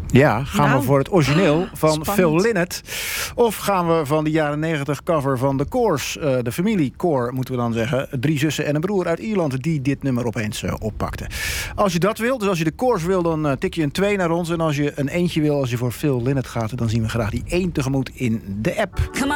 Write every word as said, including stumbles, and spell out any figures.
Ja, gaan Nou, we voor het origineel van spannend. Phil Lynott? Of gaan we van de jaren negentig cover van de Coors, uh, de familie Core, moeten we dan zeggen. Drie zussen en een broer uit Ierland die dit nummer opeens uh, oppakten. Als je dat wilt, dus als je de Coors wil, dan uh, tik je een twee naar ons. En als je een eentje wil, als je voor Phil Lynott gaat, dan zien we graag die één tegemoet in de app. Come